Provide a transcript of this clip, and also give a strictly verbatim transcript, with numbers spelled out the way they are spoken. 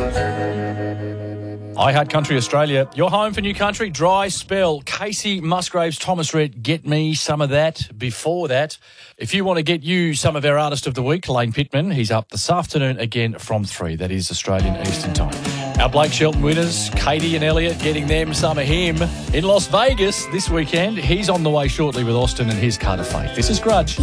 I Heart Country Australia, your home for new country, dry spell. Casey Musgraves, Thomas Rhett, get me some of that. Before that, if you want to get you some of our Artist of the Week, Lane Pittman, he's up this afternoon again from three. That is Australian Eastern Time. Our Blake Shelton winners, Katie and Elliot, getting them some of him in Las Vegas this weekend. He's on the way shortly with Austin and his Card of Faith. This is Grudge.